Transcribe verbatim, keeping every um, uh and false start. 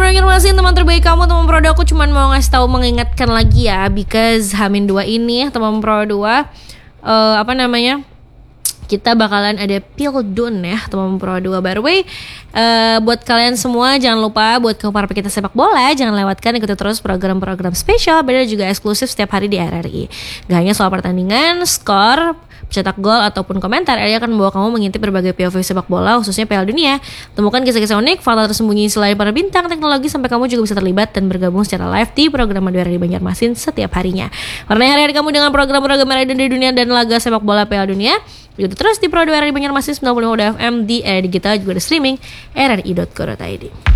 Banjarmasin, teman terbaik kamu, teman Pro dua. Aku cuman mau ngasih tahu, mengingatkan lagi ya, because Hamin dua ini teman Pro dua uh, apa namanya? Kita bakalan ada Pildun ya, teman Pro dua. By the way, uh, buat kalian semua jangan lupa, buat kamu para pecinta sepak bola, jangan lewatkan, ikuti terus program-program spesial, benar juga eksklusif setiap hari di R R I. Gak hanya soal pertandingan, skor, cetak gol ataupun komentar, R R I akan membawa kamu mengintip berbagai P O V sepak bola, khususnya Piala Dunia. Temukan kisah-kisah unik, fakta tersembunyi selain para bintang, teknologi, sampai kamu juga bisa terlibat dan bergabung secara live di program R R I Banjarmasin setiap harinya. Karena hari-hari kamu dengan program-program R R I dari dunia dan laga sepak bola Piala Dunia. Ikuti terus di Pro dua R R I Banjarmasin sembilan puluh lima F M di R R I Digital, juga di streaming r r i dot co dot i d.